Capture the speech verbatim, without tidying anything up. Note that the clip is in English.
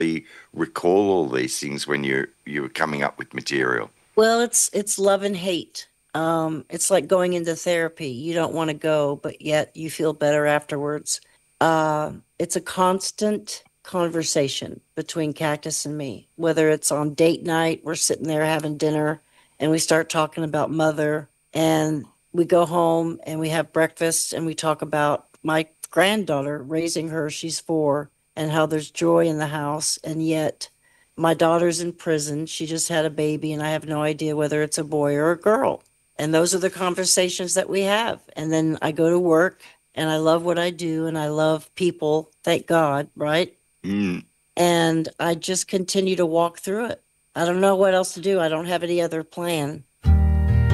be recall all these things when you you were coming up with material? Well, it's it's love and hate. Um, it's like going into therapy. You don't want to go, but yet you feel better afterwards. Uh, it's a constant conversation between Cactus and me. Whether it's on date night, we're sitting there having dinner, and we start talking about mother, and we go home and we have breakfast, and we talk about my granddaughter raising her. She's four, and how there's joy in the house, and yet my daughter's in prison. She just had a baby, and I have no idea whether it's a boy or a girl. And those are the conversations that we have. And then I go to work, and I love what I do, and I love people, thank God, right? Mm. And I just continue to walk through it. I don't know what else to do. I don't have any other plan.